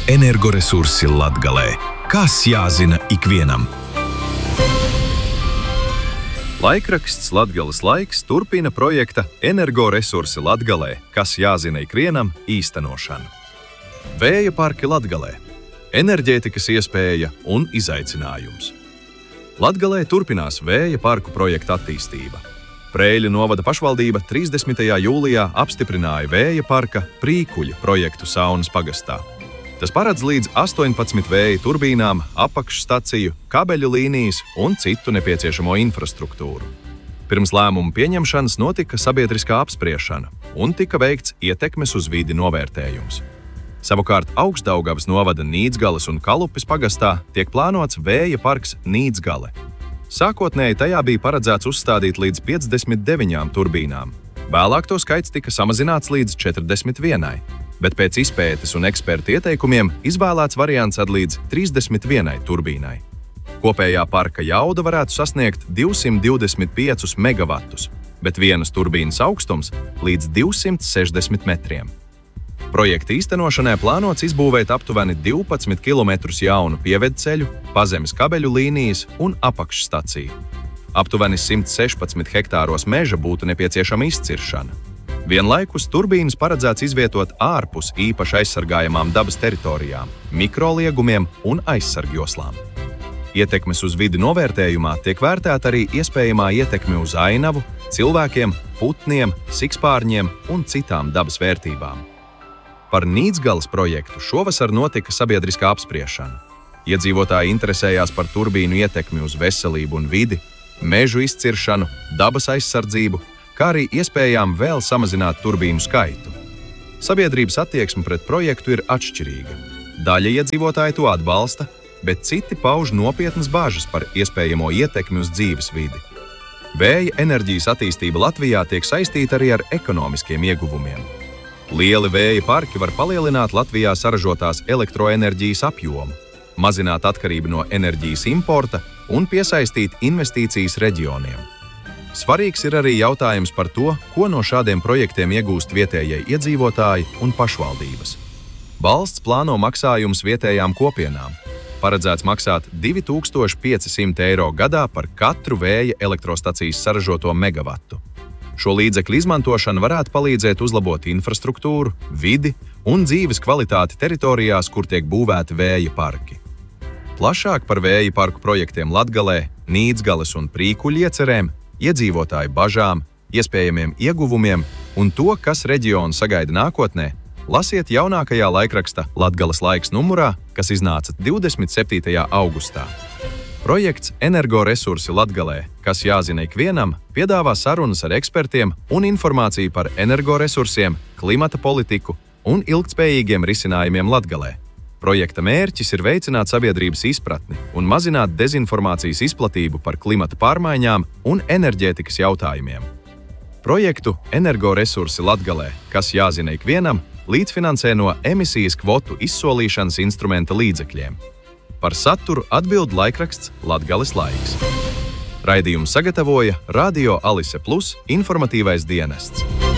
Energoresursi Latgalē. Kas jāzina ikvienam? Laikraksts Latgales laiks turpina projekta Energoresursi Latgalē. Kas jāzina ikvienam īstenošanu. Vēja parki Latgalē. Enerģētikas iespēja un izaicinājums. Latgalē turpinās vēja parku projekta attīstība. Preiļu novada pašvaldība 30. jūlijā apstiprināja vēja parka Prīkuļa projektu Saunas pagastā. Tas paredz līdz 18 vēja turbīnām, apakšstaciju, kabeļu līnijas un citu nepieciešamo infrastruktūru. Pirms lēmumu pieņemšanas notika sabiedriskā apspriešana un tika veikts ietekmes uz vidi novērtējums. Savukārt Augstdaugavas novada Nīdzgales un Kalupes pagastā tiek plānots vēja parks Nīdzgale. Sākotnēji tajā bija paredzēts uzstādīt līdz 59 turbīnām. Vēlāk to skaits tika samazināts līdz 41, bet pēc izpētes un ekspertu ieteikumiem izvēlēts variants ar līdz 31 turbīnai. Kopējā parka jauda varētu sasniegt 225 megavatus, bet vienas turbīnas augstums līdz 260 metriem. Projekta īstenošanai plānots izbūvēt aptuveni 12 km jaunu pievedceļu, pazemes kabeļu līnijas un apakšstaciju. Aptuveni 116 hektāros meža būtu nepieciešama izciršana. Vienlaikus turbīnas paredzēts izvietot ārpus īpaši aizsargājamām dabas teritorijām, mikroliegumiem un aizsargjoslām. Ietekmes uz vidi novērtējumā tiek vērtēta arī iespējamā ietekme uz ainavu, cilvēkiem, putniem, sikspārņiem un citām dabas vērtībām. Par Nīdzgales projektu šovasar notika sabiedriskā apspriešana. Iedzīvotāji interesējās par turbīnu ietekmi uz veselību un vidi, mežu izciršanu, dabas aizsardzību, kā arī iespējām vēl samazināt turbīnu skaitu. Sabiedrības attieksme pret projektu ir atšķirīga. Daļa iedzīvotāji to atbalsta, bet citi pauž nopietnas bažas par iespējamo ietekmi uz dzīves vidi. Vēja enerģijas attīstība Latvijā tiek saistīta arī ar ekonomiskiem ieguvumiem. Lieli vēja parki var palielināt Latvijā saražotās elektroenerģijas apjomu, mazināt atkarību no enerģijas importa un piesaistīt investīcijas reģioniem. Svarīgs ir arī jautājums par to, ko no šādiem projektiem iegūst vietējie iedzīvotāji un pašvaldības. Valsts plāno maksājumus vietējām kopienām. Paredzēts maksāt 2500 eiro gadā par katru vēja elektrostacijas saražoto megavatu. Šo līdzekļu izmantošana varētu palīdzēt uzlabot infrastruktūru, vidi un dzīves kvalitāti teritorijās, kur tiek būvēti vēja parki. Plašāk par vēja parku projektiem Latgalē, Nīdzgales un Prīkuļa iecerēm, iedzīvotāju bažām, iespējamiem ieguvumiem un to, kas reģionu sagaida nākotnē, lasiet jaunākajā laikraksta Latgales laiks numurā, kas iznāca 27. augustā. Projekts Energoresursi Latgalē, kas jāzina ikvienam, piedāvā sarunas ar ekspertiem un informāciju par energoresursiem, klimata politiku un ilgtspējīgiem risinājumiem Latgalē. Projekta mērķis ir veicināt sabiedrības izpratni un mazināt dezinformācijas izplatību par klimata pārmaiņām un enerģētikas jautājumiem. Projektu Energoresursi Latgalē, kas jāzina ikvienam, līdzfinansē no emisijas kvotu izsolīšanas instrumenta līdzekļiem. Par saturu atbild laikraksts Latgales laiks. Raidījumu sagatavoja Radio Alise Plus informatīvais dienests.